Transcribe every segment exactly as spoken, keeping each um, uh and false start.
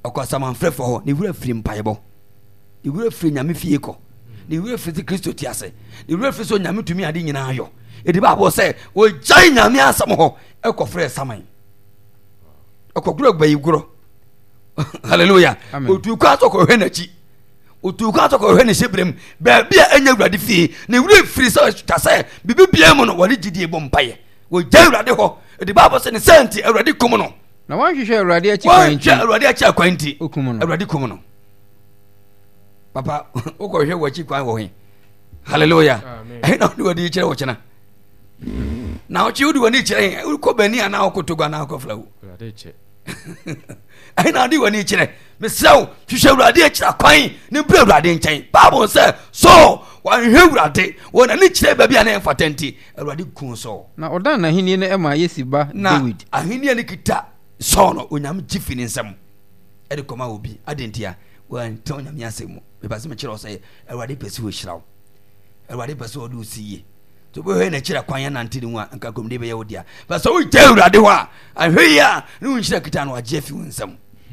akwasaman frefo ho ne wura firi mpayebo ne wura firi nyame fie ko ne wura firi Kristo ti ase ne wura firi so nyame tumi ade nyina ayo edi ba bo se wo jai nyame asam ho ekofre saman akoguro gbayi guro hallelujah otu kwa to ko hwe na chi otu kwa to ko hwe ne sebrem ba bia anya wurade fie ne wura firi so tase bibi bia mu no wori gidie bo mpaye wo jai wurade ho edi ba bo se ne senti wurade kum no na wan hwehwe awurade achi kwanti wan awurade achi kwanti okumu no awurade kum no papa uko hwe wachi kwan wo he hallelujah eh na wodi kire wo chena na ochi wodi woni kire uko bani ana okotogwa na akoflawo awurade che eh na di woni kire mesaw hwehwe awurade achi kwan ne bra awurade nchen bible say so wan hwe awurade wona ni kire ba bia na enfatenti awurade kun so na odan na hini ne ema yesiba David ahini ne kita so no onyam jifini nsam ede koma obi adentia wan ton nyam yasemu me base me kire o say awurade pesi wo hyiraw awurade pesi wo do siye to bo he na kire kwan ya nante ni mu anka komde be ye wodia ba so wo je awurade ho a ahwe ya ne wo hyira kita no ajefi wo nsam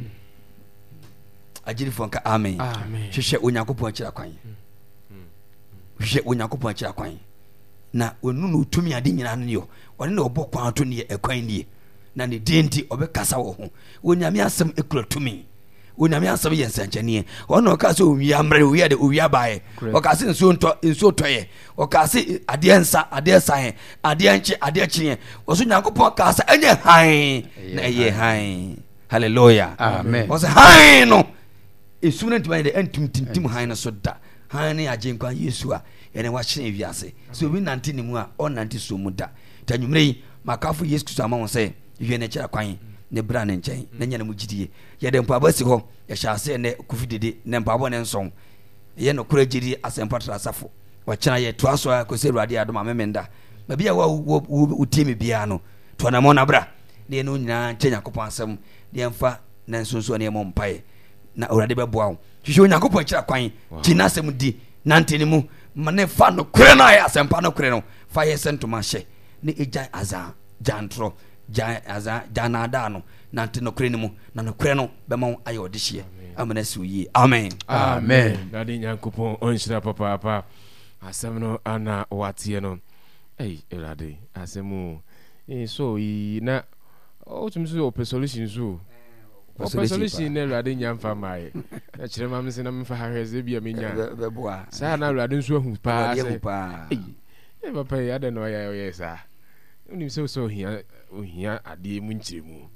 ajiri fo nka amen amen hwehwe onyankopon kire kwan hwehwe onyankopon kire kwan na wonu no tumi ade nyina no yo one na obɔ kwan to ne ekwan nie na ne denti obekasa wo ho onyame asem ekura tumi onyame asem ye nsanchane ono okase owia mre owia de owia bae okase nso nto nso toye okase ade ensa ade esan ade enche ade echie oso nyankopon kasa enye han na ye han hallelujah amen oso han no esu na ntima de entum tintim han no so da han ne agenkwa yesu a ene wa hyene wiase so bi nante ne mu a on nante so mu da tanyumre yi makafu yesu kristo ama won say yue ne kira kwan ne bra ne nchen na nya na mu gidie ye de mpaba si ho ye sha ase ne kufidede ne mpaba ne nson ye no kura gidi asempa trasafo wa kira ye to aso ko se ruade adoma memenda ba bia wa utimi bia no to na mo na bra ne no nyina nchen yakopon asem ne mfa na nsonso ne mo mpae na urade be boa wo hwehwe yakopon kira kwan kina asem di nante ne mu mane fa no kure na ya asempa no kure no fa ye sentoma hye ne ejan azan jantro jan azan janada no nante no kure ne mu na no kure no be ma aye odihye amana siuyi amen amen dadi nyankopon onhyira papa papa asem no ana watie no ei erade asemu eh so yi na o tumso o solution so o solution na erade nyamfa mai na kire mam se na mfa hahweze bia menya be boa sa na erade nso ahu pa se ei e papa ya de no ya yo sa unim so so hia ohia ade mu nkyiremu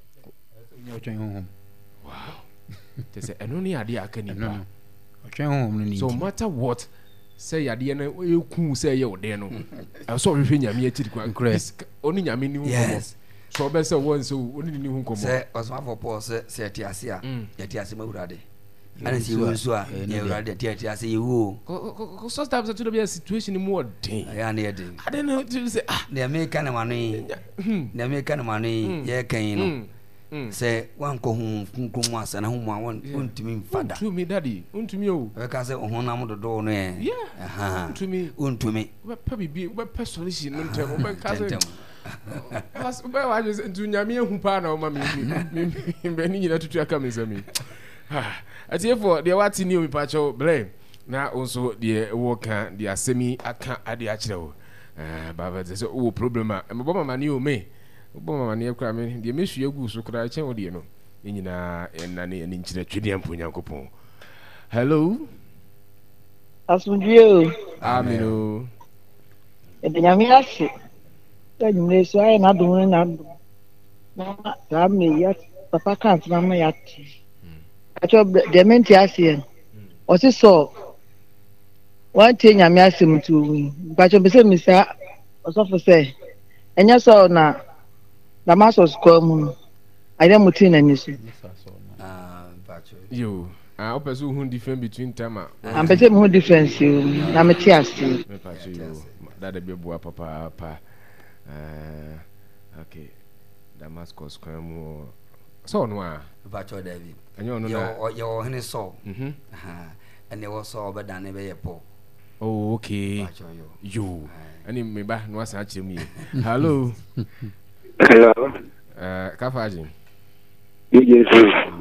wow tese eno ni ade aka ni pa so matter what say ade na eku say ye ode no so hwehwe nyame akiri kwa oni nyame ni hu komo so be say won so oni ni hu komo say osmafo paul say say ti ase a ye ti ase mawurade ana si wo so a ye urade ti ti ase ye wo so stop to be a situation mu odin ya na ye din ade no to say ah na me kan ma no na me kan ma no ye kan no say wan ko hu kunkum asa na hu mu awon untumi mfada untumi daddy untumi o we ka say ohunam dodo no e aha untumi untumi we pa bibi we pa solution no ntem we ka say as we wa just nyame ehu pa na o ma me me ni nyina tutu aka me sami ah atiefo de wati ni o mi pa cho ble na onso de wo kan de asemi aka ade a kire wo eh baba ze so o problem a me bo mama ni o me bo mama ni ekura me de me hwie gu so kra chen wo de no nyina na ne ni nkire twede ampo nyankopon hello asunjio amino e de nyame ase e nyumre so ay na do na do na ta me ya papa kan na me ya ti acho de menti ase o si so wan te nyame ase mtu bacho bese misa osofo se enya so na Damascus ko mu ade muti na ni so ah bacho yo ah opeso hu difference between tama am pese mu difference na me ti ase me bacho yo dada be bua papa pa eh okay Damascus ko mu so no a bacho David anyo no na yo yo hene so mhm aha ene wo so obeda ne be ye po oh okay bacho yo yo ani me ba no asa achire mu ye hello hello eh kafaji yes